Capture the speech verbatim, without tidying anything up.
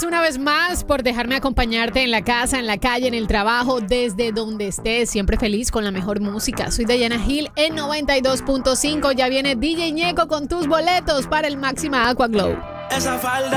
Gracias una vez más por dejarme acompañarte en la casa, en la calle, en el trabajo, desde donde estés. Siempre feliz con la mejor música. Soy Dayana Gil en noventa y dos punto cinco. Ya viene D J Ñeco con tus boletos para el Máxima Aqua Glow. Esa falda